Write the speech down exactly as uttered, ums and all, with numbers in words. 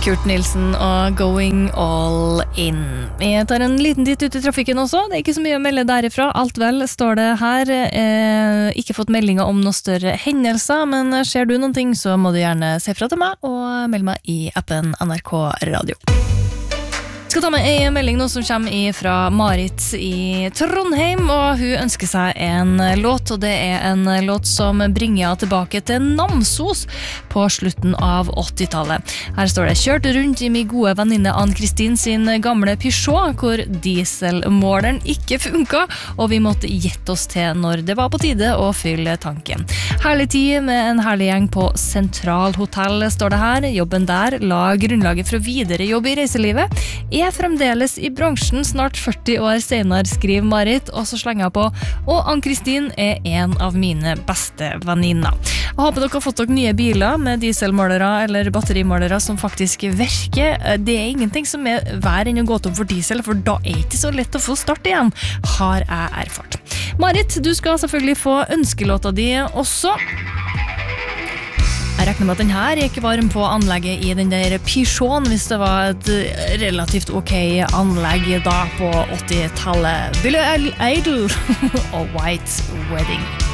Kurt Nilsen og Going All In. Jeg tar en liten titt ut i trafikken også. Det er ikke så mye å melde derifra. Alt vel står det her. Eh, ikke fått meldinger om noen større hendelser, men ser du noen ting, så må du gjerne se fra til meg og melde meg i appen N R K Radio. Jeg skal ta med en melding nå som kommer fra Marit i Trondheim, og hun ønsker seg en låt, og det er en låt som bringer henne tilbake til Namsos på slutten av åttitallet. Her står det: kjørt rundt i min gode venninne Ann-Kristin sin gamle Peugeot, hvor dieselmåleren ikke funket, og vi måtte gjette oss til når det var på tide å fylle tanken. Herlig tid med en herlig gjeng på Sentral Hotel, står det her. Jobben der la grunnlaget for videre jobb i reiselivet. Er fremdeles i bransjen snart førti år senere, skriver Marit, og så slenger jeg på: og Ann-Kristin er en av mine beste venninner. Jeg håper dere har fått dere nye biler med dieselmålere eller batterimålere som faktisk virker. Det er ingenting som er vær enn å gå tom for diesel, for da er det ikke så lett å få start igjen, har jeg erfart. Marit, du skal selvfølgelig få ønskelåta di også. Jeg regner med at den her gikk varm på anlegget i den der Peugeoten, hvis det var et relativt ok anlegg da på åttitallet. Billy Idol og White Wedding.